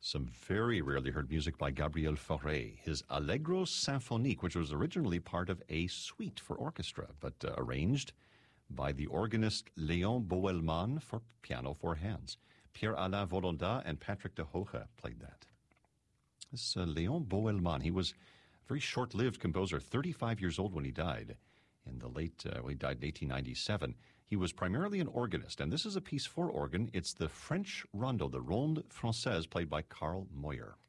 Some very rarely heard music by Gabriel Fauré. His Allegro Symphonique, which was originally part of a suite for orchestra, but arranged by the organist Léon Boelman for piano, four hands. Pierre-Alain Volondat and Patrick de Hoge played that. This Léon Boelman, he was a very short-lived composer, 35 years old when he died. In the late, he died in 1897. He was primarily an organist, and this is a piece for organ. It's the French rondo, the Ronde Française, played by Carl Moyer.